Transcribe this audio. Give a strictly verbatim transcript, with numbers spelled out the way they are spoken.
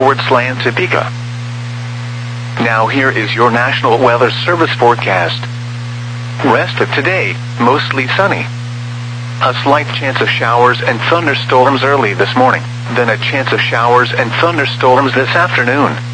Slant Topeka. Now here is your National Weather Service forecast. Rest of today, mostly sunny. A slight chance of showers and thunderstorms early this morning, then a chance of showers and thunderstorms this afternoon.